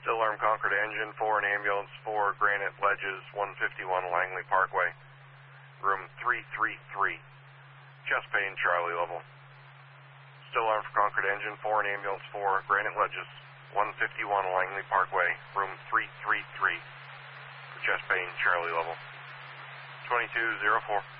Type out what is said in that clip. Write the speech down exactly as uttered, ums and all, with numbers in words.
Still armed Concord engine for an ambulance for Granite Ledges, one fifty-one Langley Parkway, room three three three, chest pain, Charlie level. Still armed for Concord engine for an ambulance for Granite Ledges, one fifty-one Langley Parkway, room three three three, chest pain, Charlie level. twenty-two oh four.